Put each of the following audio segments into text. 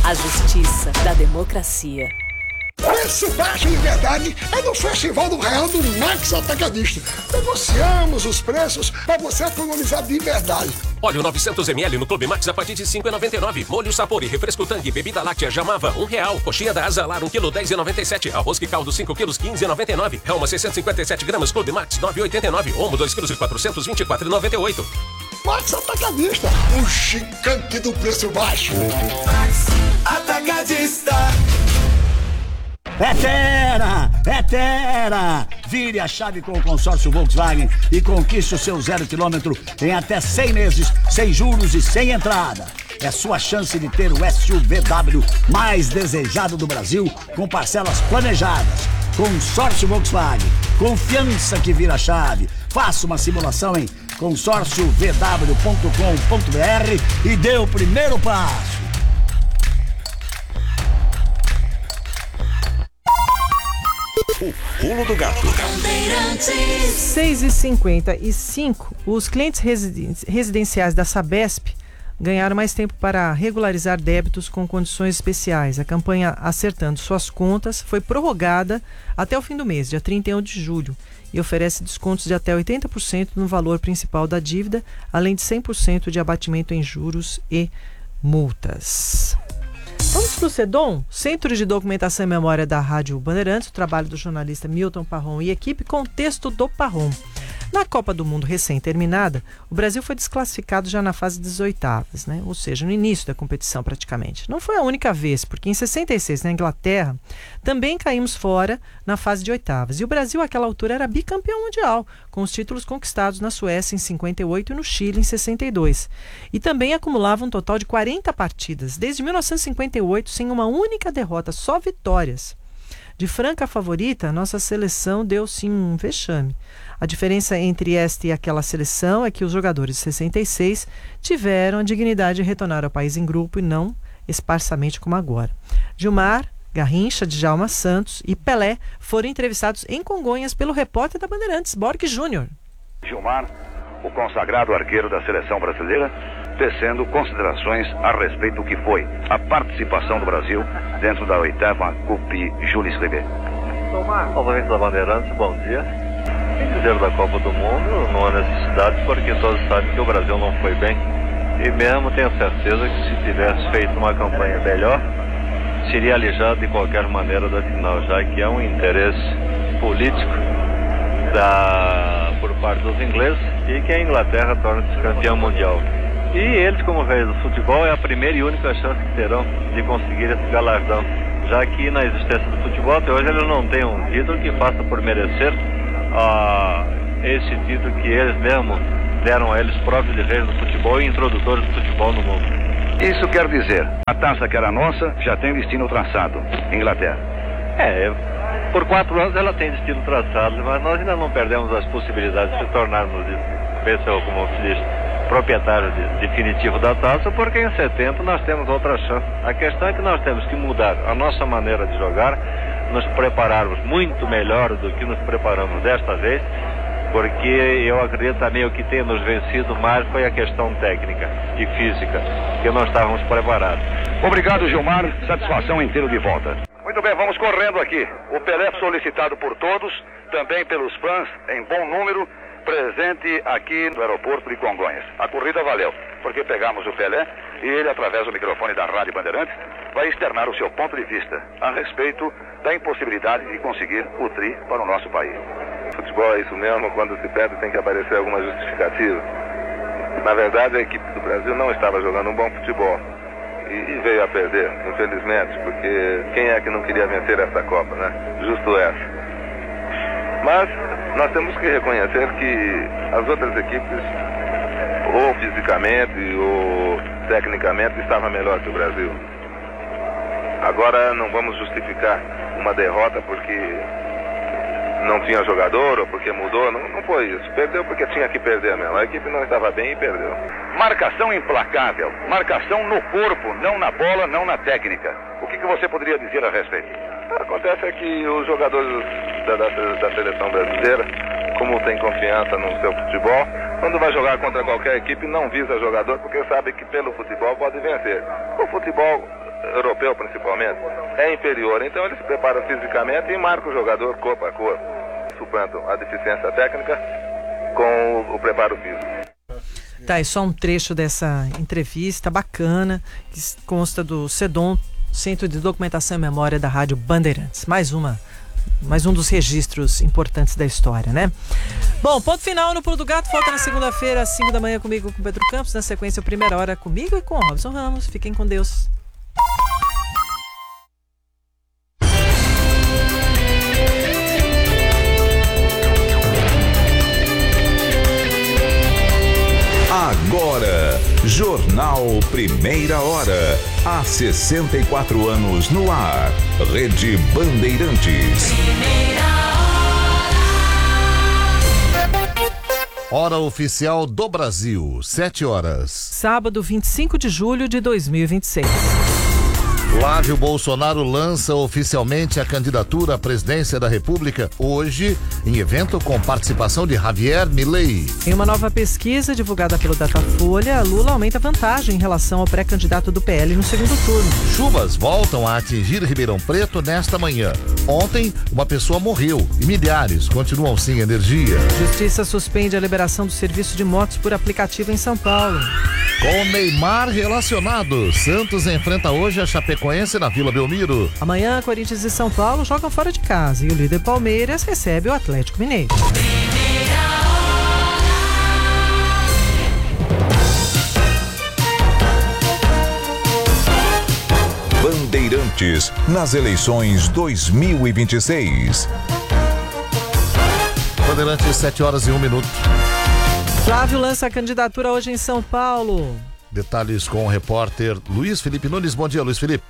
A justiça da democracia. Preço baixo de verdade é no Festival do Real do Max Atacadista. Negociamos os preços para você economizar de verdade. Óleo 900ml no Clube Max a partir de R$ 5,99. Molho Sapor e refresco Tang, bebida láctea Jamava, R$1. Coxinha da Asa Lar, 1 kg, R$10,97. Arroz que caldo, 5 kg, R$15,99. Helma, 657 gramas, Clube Max, R$9,89. Omo, 2 kg e 400, R$24,98. Max Atacadista, o gigante do preço baixo. Max Atacadista. É Terra! Vire a chave com o consórcio Volkswagen e conquiste o seu 0 km em até 100 meses, sem juros e sem entrada. É sua chance de ter o SUVW mais desejado do Brasil, com parcelas planejadas. Consórcio Volkswagen, confiança que vira chave. Faça uma simulação em consórciovw.com.br e dê o primeiro passo. O pulo do gato. 6h55, os clientes residenciais da Sabesp ganharam mais tempo para regularizar débitos com condições especiais. A campanha Acertando Suas Contas foi prorrogada até o fim do mês, dia 31 de julho, e oferece descontos de até 80% no valor principal da dívida, além de 100% de abatimento em juros e multas. Vamos para o CEDOM, Centro de Documentação e Memória da Rádio Bandeirantes, o trabalho do jornalista Milton Parron e equipe, Contexto do Parron. Na Copa do Mundo recém-terminada, o Brasil foi desclassificado já na fase das oitavas, né? Ou seja, no início da competição praticamente. Não foi a única vez, porque em 66, na Inglaterra, também caímos fora na fase de oitavas. E o Brasil, àquela altura, era bicampeão mundial, com os títulos conquistados na Suécia em 58 e no Chile em 62. E também acumulava um total de 40 partidas, desde 1958, sem uma única derrota, só vitórias. De franca favorita, nossa seleção deu sim um vexame. A diferença entre esta e aquela seleção é que os jogadores de 66 tiveram a dignidade de retornar ao país em grupo e não esparsamente como agora. Gilmar, Garrincha, Djalma Santos e Pelé foram entrevistados em Congonhas pelo repórter da Bandeirantes, Borg Júnior. Gilmar, o consagrado arqueiro da seleção brasileira, tecendo considerações a respeito do que foi a participação do Brasil dentro da 8ª Coupe Jules Rimet. Novamente da Bandeirantes, bom dia. Em dizer da Copa do Mundo, não há necessidade, porque todos sabem que o Brasil não foi bem. E mesmo tenho certeza que se tivesse feito uma campanha melhor, seria alijado de qualquer maneira da final, já que é um interesse político por parte dos ingleses e que a Inglaterra torne-se campeão mundial. E eles, como reis do futebol, é a primeira e única chance que terão de conseguir esse galardão, já que na existência do futebol até hoje eles não têm um título que faça por merecer esse título que eles mesmos deram a eles próprios de reis do futebol e introdutores do futebol no mundo. Isso quer dizer, a taça que era nossa já tem destino traçado, Inglaterra. Por 4 anos ela tem destino traçado, mas nós ainda não perdemos as possibilidades de se tornarmos, como se diz, proprietário definitivo da taça, porque em 70 nós temos outra chance. A questão é que nós temos que mudar a nossa maneira de jogar, nos prepararmos muito melhor do que nos preparamos desta vez, porque eu acredito também o que tem nos vencido mais foi a questão técnica e física, que não estávamos preparados. Obrigado, Gilmar. Satisfação em tê-lo de volta. Muito bem, vamos correndo aqui. O Pelé solicitado por todos, também pelos fãs, em bom número, presente aqui no aeroporto de Congonhas. A corrida valeu, porque pegamos o Pelé e ele, através do microfone da Rádio Bandeirantes, vai externar o seu ponto de vista a respeito da impossibilidade de conseguir o tri para o nosso país. Futebol é isso mesmo, quando se perde tem que aparecer alguma justificativa. Na verdade, a equipe do Brasil não estava jogando um bom futebol e veio a perder, infelizmente, porque quem é que não queria vencer essa Copa, né? Justo essa. Mas nós temos que reconhecer que as outras equipes, ou fisicamente ou tecnicamente, estavam melhor que o Brasil. Agora não vamos justificar uma derrota porque não tinha jogador ou porque mudou, não foi isso. Perdeu porque tinha que perder mesmo. A equipe não estava bem e perdeu. Marcação implacável, marcação no corpo, não na bola, não na técnica. O que você poderia dizer a respeito? Acontece é que os jogadores da seleção brasileira, como tem confiança no seu futebol, quando vai jogar contra qualquer equipe não visa jogador porque sabe que pelo futebol pode vencer. O futebol europeu principalmente, é inferior. Então ele se prepara fisicamente e marca o jogador corpo a corpo, suplando a deficiência técnica com o preparo físico. Tá, é só um trecho dessa entrevista bacana, que consta do CEDOM, Centro de Documentação e Memória da Rádio Bandeirantes. Mais um dos registros importantes da história, né? Bom, ponto final no Pulo do Gato. Volta na segunda-feira, às 5 da manhã, comigo, com Pedro Campos. Na sequência, a primeira hora comigo e com o Robson Ramos. Fiquem com Deus. Agora, Jornal Primeira Hora. Há 64 anos no ar. Rede Bandeirantes. Hora oficial do Brasil, 7 horas. Sábado, 25 de julho de 2026. Flávio Bolsonaro lança oficialmente a candidatura à presidência da República hoje, em evento com participação de Javier Milei. Em uma nova pesquisa divulgada pelo Datafolha, Lula aumenta vantagem em relação ao pré-candidato do PL no segundo turno. Chuvas voltam a atingir Ribeirão Preto nesta manhã. Ontem, uma pessoa morreu e milhares continuam sem energia. Justiça suspende a liberação do serviço de motos por aplicativo em São Paulo. Com Neymar relacionado, Santos enfrenta hoje a Chapecoense na Vila Belmiro. Amanhã, Corinthians e São Paulo jogam fora de casa e o líder Palmeiras recebe o Atlético Mineiro. Bandeirantes nas eleições 2026. Bandeirantes, 7 horas e 1 minuto. Flávio lança a candidatura hoje em São Paulo. Detalhes com o repórter Luiz Felipe Nunes. Bom dia, Luiz Felipe.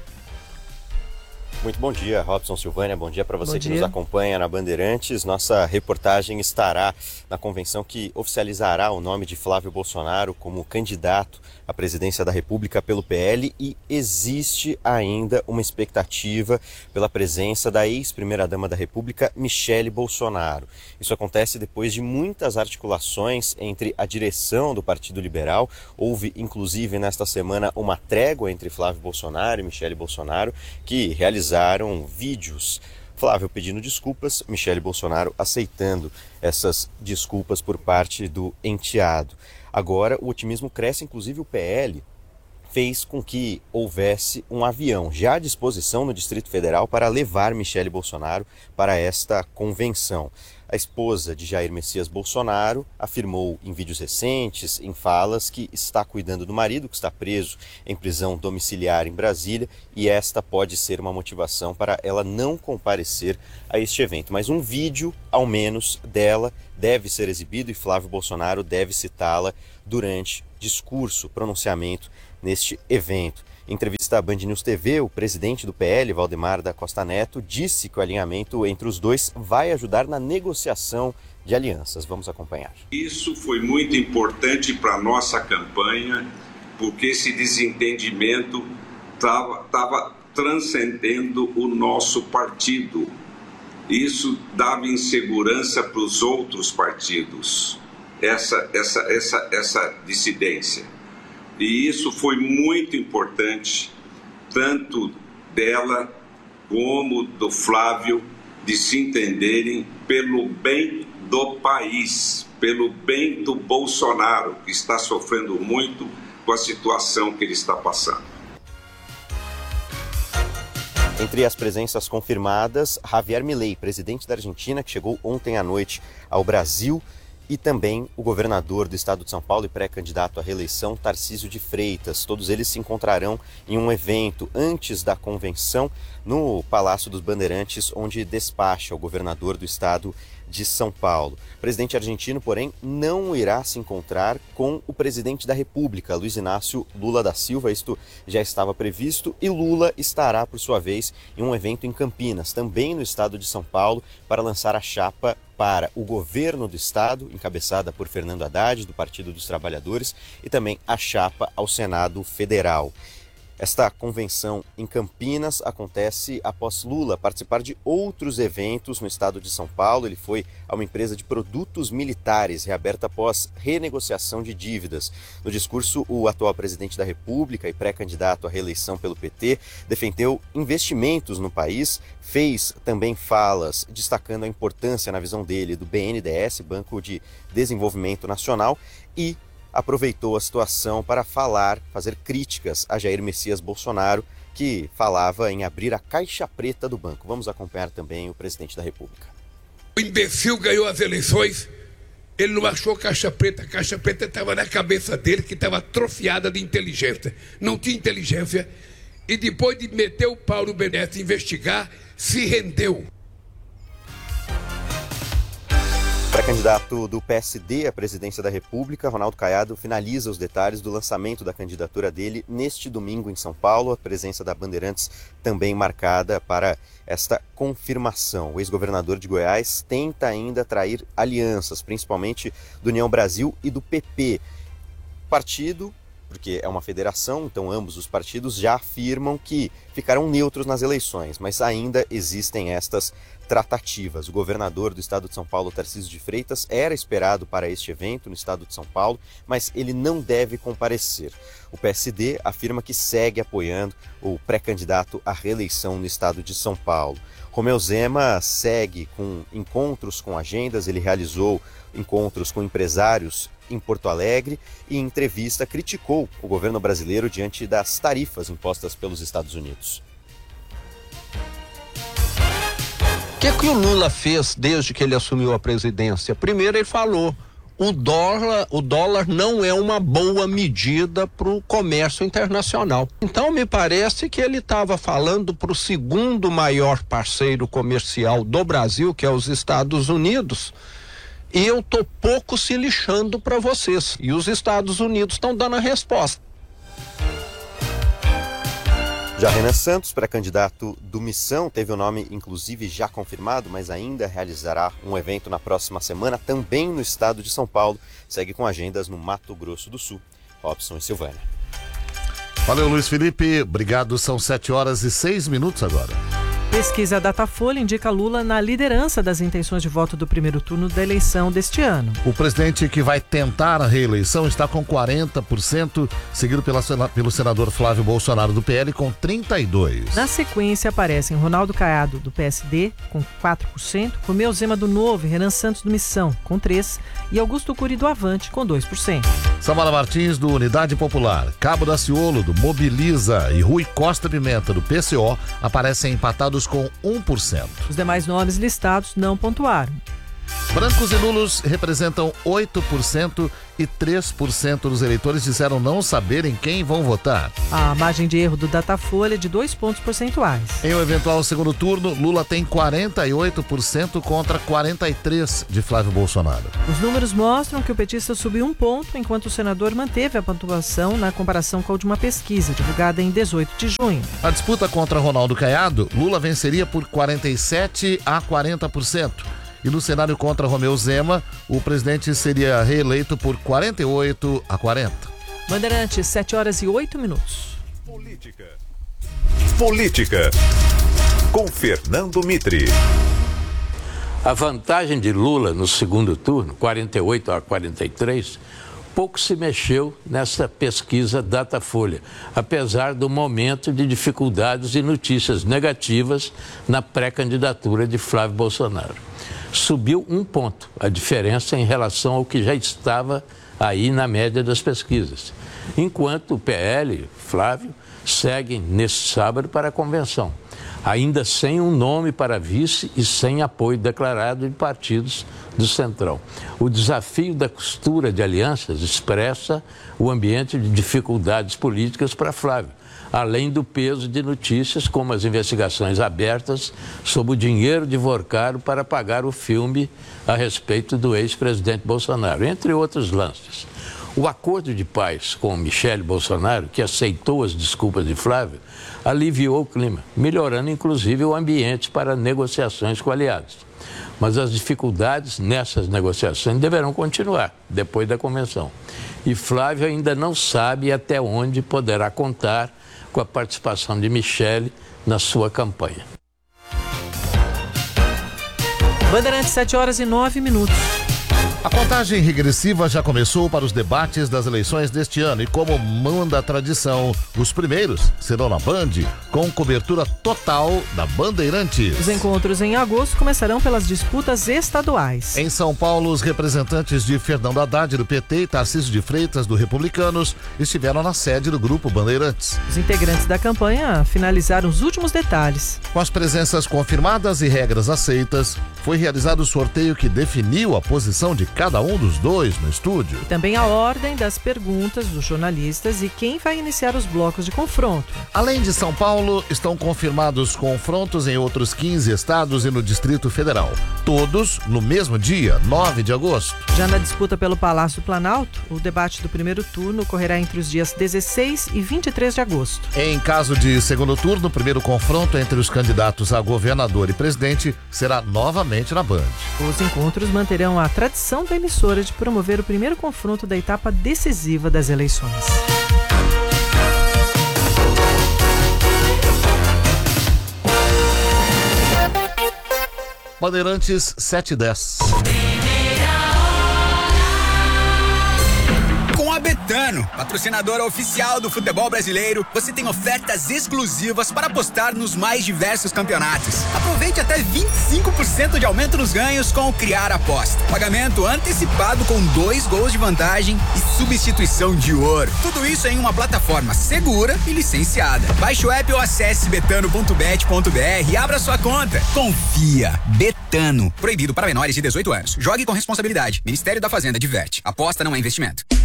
Muito bom dia, Robson, Silvânia. Bom dia para você que nos acompanha na Bandeirantes. Nossa reportagem estará na convenção que oficializará o nome de Flávio Bolsonaro como candidato à presidência da República pelo PL e existe ainda uma expectativa pela presença da ex-primeira-dama da República, Michele Bolsonaro. Isso acontece depois de muitas articulações entre a direção do Partido Liberal. Houve, inclusive, nesta semana, uma trégua entre Flávio Bolsonaro e Michele Bolsonaro, que realizaram vídeos. Flávio pedindo desculpas, Michele Bolsonaro aceitando essas desculpas por parte do enteado. Agora o otimismo cresce, inclusive o PL fez com que houvesse um avião já à disposição no Distrito Federal para levar Michele Bolsonaro para esta convenção. A esposa de Jair Messias Bolsonaro afirmou em vídeos recentes, em falas, que está cuidando do marido, que está preso em prisão domiciliar em Brasília, e esta pode ser uma motivação para ela não comparecer a este evento. Mas um vídeo, ao menos, dela deve ser exibido e Flávio Bolsonaro deve citá-la durante discurso, pronunciamento neste evento. Em entrevista à Band News TV, o presidente do PL, Valdemar da Costa Neto, disse que o alinhamento entre os dois vai ajudar na negociação de alianças. Vamos acompanhar. Isso foi muito importante para a nossa campanha, porque esse desentendimento estava transcendendo o nosso partido. Isso dava insegurança para os outros partidos, essa dissidência. E isso foi muito importante, tanto dela como do Flávio, de se entenderem pelo bem do país, pelo bem do Bolsonaro, que está sofrendo muito com a situação que ele está passando. Entre as presenças confirmadas, Javier Milei, presidente da Argentina, que chegou ontem à noite ao Brasil, e também o governador do estado de São Paulo e pré-candidato à reeleição, Tarcísio de Freitas. Todos eles se encontrarão em um evento antes da convenção no Palácio dos Bandeirantes, onde despacha o governador do estado de São Paulo. O presidente argentino, porém, não irá se encontrar com o presidente da República, Luiz Inácio Lula da Silva. Isto já estava previsto e Lula estará, por sua vez, em um evento em Campinas, também no estado de São Paulo, para lançar a chapa para o governo do estado, encabeçada por Fernando Haddad, do Partido dos Trabalhadores, e também a chapa ao Senado Federal. Esta convenção em Campinas acontece após Lula participar de outros eventos no estado de São Paulo. Ele foi a uma empresa de produtos militares reaberta após renegociação de dívidas. No discurso, o atual presidente da República e pré-candidato à reeleição pelo PT defendeu investimentos no país, fez também falas destacando a importância, na visão dele, do BNDES, Banco de Desenvolvimento Nacional, e aproveitou a situação para fazer críticas a Jair Messias Bolsonaro, que falava em abrir a caixa preta do banco. Vamos acompanhar também o presidente da República. O imbecil ganhou as eleições, ele não achou caixa preta. A caixa preta estava na cabeça dele, que estava atrofiada de inteligência. Não tinha inteligência e depois de meter o pau no BNDES e investigar, se rendeu. Pré-candidato do PSD à presidência da República, Ronaldo Caiado, finaliza os detalhes do lançamento da candidatura dele neste domingo em São Paulo. A presença da Bandeirantes também marcada para esta confirmação. O ex-governador de Goiás tenta ainda atrair alianças, principalmente do União Brasil e do PP. Partido, porque é uma federação, então ambos os partidos já afirmam que ficarão neutros nas eleições, mas ainda existem estas tratativas. O governador do estado de São Paulo, Tarcísio de Freitas, era esperado para este evento no estado de São Paulo, mas ele não deve comparecer. O PSD afirma que segue apoiando o pré-candidato à reeleição no estado de São Paulo. Romeu Zema segue com encontros com agendas, ele realizou encontros com empresários em Porto Alegre e, em entrevista, criticou o governo brasileiro diante das tarifas impostas pelos Estados Unidos. O que o Lula fez desde que ele assumiu a presidência? Primeiro, ele falou: o dólar não é uma boa medida para o comércio internacional. Então, me parece que ele estava falando para o segundo maior parceiro comercial do Brasil, que é os Estados Unidos, e eu tô pouco se lixando para vocês. E os Estados Unidos estão dando a resposta. Já Renan Santos, pré-candidato do Missão, teve o nome inclusive já confirmado, mas ainda realizará um evento na próxima semana, também no estado de São Paulo. Segue com agendas no Mato Grosso do Sul. Robson e Silvânia. Valeu, Luiz Felipe. Obrigado. São 7h06 agora. Pesquisa Datafolha indica Lula na liderança das intenções de voto do primeiro turno da eleição deste ano. O presidente que vai tentar a reeleição está com 40%, seguido pelo senador Flávio Bolsonaro do PL com 32%. Na sequência aparecem Ronaldo Caiado do PSD com 4%, Romeu Zema do Novo e Renan Santos do Missão com 3% e Augusto Cury do Avante com 2%. Samara Martins do Unidade Popular, Cabo Daciolo do Mobiliza e Rui Costa Pimenta do PCO aparecem empatados com 1%. Os demais nomes listados não pontuaram. Brancos e nulos representam 8% e 3% dos eleitores disseram não saberem quem vão votar. A margem de erro do Datafolha é de 2 pontos percentuais. Em um eventual segundo turno, Lula tem 48% contra 43% de Flávio Bolsonaro. Os números mostram que o petista subiu 1 ponto, enquanto o senador manteve a pontuação na comparação com a última pesquisa, divulgada em 18 de junho. A disputa contra Ronaldo Caiado, Lula venceria por 47% a 40%. E no cenário contra Romeu Zema, o presidente seria reeleito por 48% a 40%. Bandeirantes, 7h08. Política. Com Fernando Mitre. A vantagem de Lula no segundo turno, 48% a 43%, pouco se mexeu nessa pesquisa Datafolha, apesar do momento de dificuldades e notícias negativas na pré-candidatura de Flávio Bolsonaro. Subiu 1 ponto, a diferença em relação ao que já estava aí na média das pesquisas. Enquanto o PL, Flávio, segue nesse sábado para a convenção, ainda sem um nome para vice e sem apoio declarado de partidos do Centrão. O desafio da costura de alianças expressa o ambiente de dificuldades políticas para Flávio, além do peso de notícias como as investigações abertas sobre o dinheiro de Vorcaro para pagar o filme a respeito do ex-presidente Bolsonaro, entre outros lances. O acordo de paz com Michele Bolsonaro, que aceitou as desculpas de Flávio, aliviou o clima, melhorando inclusive o ambiente para negociações com aliados. Mas as dificuldades nessas negociações deverão continuar depois da convenção. E Flávio ainda não sabe até onde poderá contar com a participação de Michele na sua campanha. Bandeirantes, 7h09. A contagem regressiva já começou para os debates das eleições deste ano e, como manda a tradição, os primeiros serão na Band, com cobertura total da Bandeirantes. Os encontros em agosto começarão pelas disputas estaduais. Em São Paulo, os representantes de Fernando Haddad do PT e Tarcísio de Freitas do Republicanos estiveram na sede do Grupo Bandeirantes. Os integrantes da campanha finalizaram os últimos detalhes. Com as presenças confirmadas e regras aceitas, foi realizado o sorteio que definiu a posição de cada um dos dois no estúdio. E também a ordem das perguntas dos jornalistas e quem vai iniciar os blocos de confronto. Além de São Paulo, estão confirmados confrontos em outros 15 estados e no Distrito Federal. Todos no mesmo dia, 9 de agosto. Já na disputa pelo Palácio do Planalto, o debate do primeiro turno ocorrerá entre os dias 16 e 23 de agosto. Em caso de segundo turno, o primeiro confronto entre os candidatos a governador e presidente será novamente na Band. Os encontros manterão a tradição da emissora de promover o primeiro confronto da etapa decisiva das eleições. Bandeirantes 710. Com a Betano, patrocinadora oficial do futebol brasileiro, você tem ofertas exclusivas para apostar nos mais diversos campeonatos. Aproveite até 25% de aumento nos ganhos com o Criar Aposta. Pagamento antecipado com 2 gols de vantagem e substituição de ouro. Tudo isso em uma plataforma segura e licenciada. Baixe o app ou acesse betano.bet.br e abra sua conta. Confia. Betano. Proibido para menores de 18 anos. Jogue com responsabilidade. Ministério da Fazenda diverte. Aposta não é investimento.